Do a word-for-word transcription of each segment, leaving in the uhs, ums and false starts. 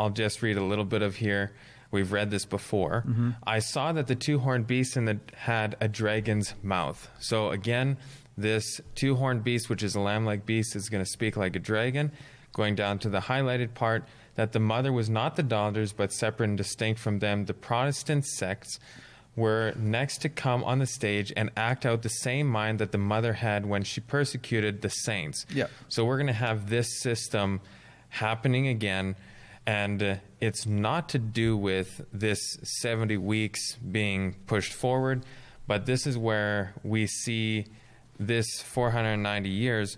I'll just read a little bit of here. We've read this before. Mm-hmm. I saw that the two-horned beast in the, had a dragon's mouth. So again, this two-horned beast, which is a lamb-like beast, is going to speak like a dragon. Going down to the highlighted part, that the mother was not the daughters, but separate and distinct from them. The Protestant sects were next to come on the stage and act out the same mind that the mother had when she persecuted the saints. Yeah. So we're going to have this system happening again, and uh, it's not to do with this seventy weeks being pushed forward, but this is where we see this four hundred ninety years.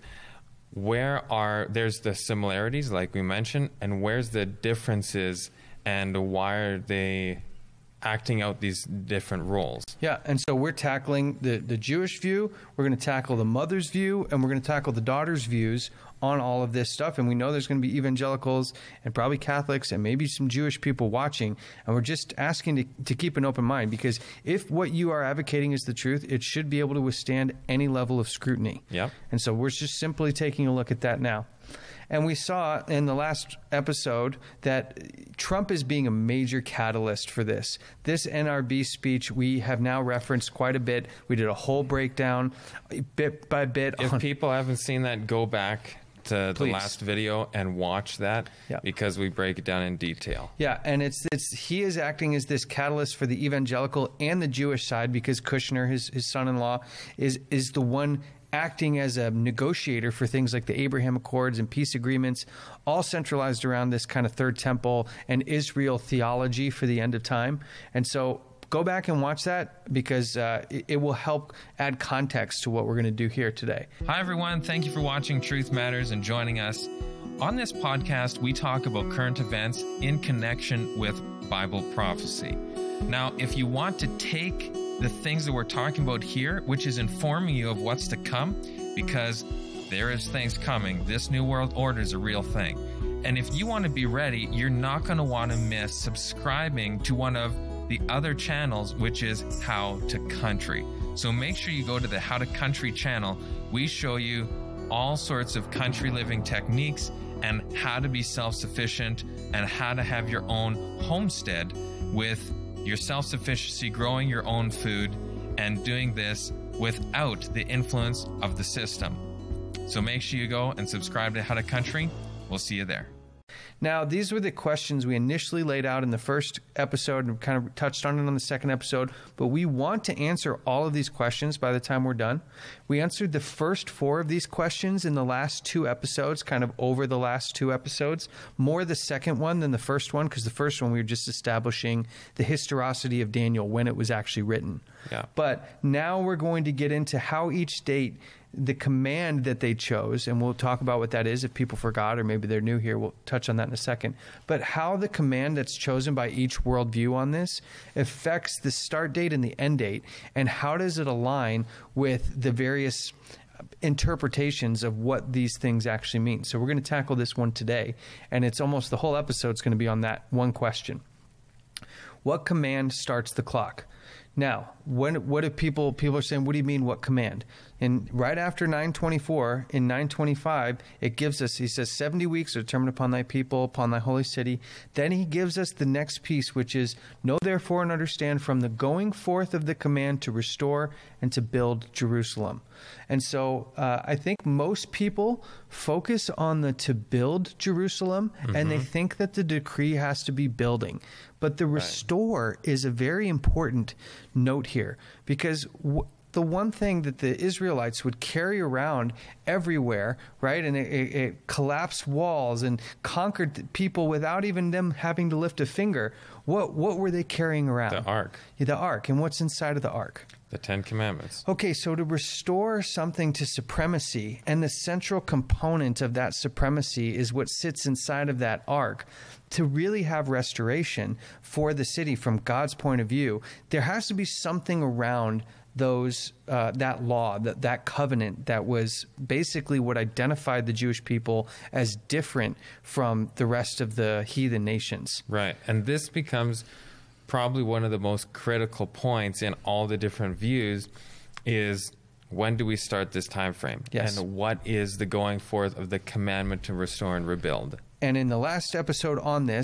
Where are, there's the similarities, like we mentioned, and where's the differences, and why are they acting out these different roles? Yeah, and so we're tackling the, the Jewish view, we're going to tackle the mother's view, and we're going to tackle the daughter's views on all of this stuff. And we know there's going to be evangelicals and probably Catholics and maybe some Jewish people watching. And we're just asking to, to keep an open mind, because if what you are advocating is the truth, it should be able to withstand any level of scrutiny. Yep. And so we're just simply taking a look at that now. And we saw in the last episode that Trump is being a major catalyst for this. This N R B speech we have now referenced quite a bit. We did a whole breakdown, bit by bit. If on people haven't seen that, go back to Please. the last video and watch that, yeah. because we break it down in detail. Yeah, and it's it's he is acting as this catalyst for the evangelical and the Jewish side, because Kushner, his his son-in-law, is is the one acting as a negotiator for things like the Abraham Accords and peace agreements, all centralized around this kind of third temple and Israel theology for the end of time. And so go back and watch that, because uh, it, it will help add context to what we're going to do here today. Hi, everyone. Thank you for watching Truth Matters and joining us. On this podcast, we talk about current events in connection with Bible prophecy. Now, if you want to take the things that we're talking about here, which is informing you of what's to come, because there is things coming. This New World Order is a real thing. And if you want to be ready, you're not going to want to miss subscribing to one of the other channels, which is How to Country. So make sure you go to the How to Country channel. We show you all sorts of country living techniques and how to be self-sufficient and how to have your own homestead with your self-sufficiency, growing your own food, and doing this without the influence of the system. So make sure you go and subscribe to How to Country. We'll see you there. Now, these were the questions we initially laid out in the first episode and kind of touched on it on the second episode, but we want to answer all of these questions by the time we're done. We answered the first four of these questions in the last two episodes, kind of over the last two episodes, more the second one than the first one, because the first one we were just establishing the historicity of Daniel, when it was actually written. Yeah. But now we're going to get into how each date, the command that they chose, and we'll talk about what that is if people forgot or maybe they're new here. We'll touch on that in a second. But how the command that's chosen by each worldview on this affects the start date and the end date, and how does it align with the various interpretations of what these things actually mean. So we're going to tackle this one today, and it's almost the whole episode is going to be on that one question. What command starts the clock? Now, when, what if people people are saying, what do you mean, what command? And right after nine twenty-four, in nine twenty-five, it gives us, he says, seventy weeks are determined upon thy people, upon thy holy city. Then he gives us the next piece, which is, know therefore and understand from the going forth of the command to restore and to build Jerusalem. And so uh, I think most people focus on the to build Jerusalem, mm-hmm. and they think that the decree has to be building. But the restore right. is a very important note here, because w- the one thing that the Israelites would carry around everywhere, right, and it, it, it collapsed walls and conquered people without even them having to lift a finger, what what were they carrying around? The ark. Yeah, the ark. And what's inside of the ark? The Ten Commandments. Okay, so to restore something to supremacy, and the central component of that supremacy is what sits inside of that ark. To really have restoration for the city from God's point of view, there has to be something around those uh, that law, that, that covenant that was basically what identified the Jewish people as different from the rest of the heathen nations. Right, and this becomes probably one of the most critical points in all the different views is, when do we start this time frame? Yes. And what is the going forth of the commandment to restore and rebuild? And in the last episode on this,